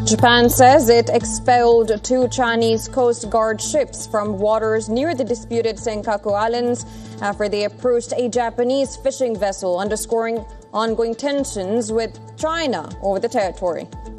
Japan says it expelled 2 Chinese Coast Guard ships from waters near the disputed Senkaku Islands after they approached a Japanese fishing vessel, underscoring ongoing tensions with China over the territory.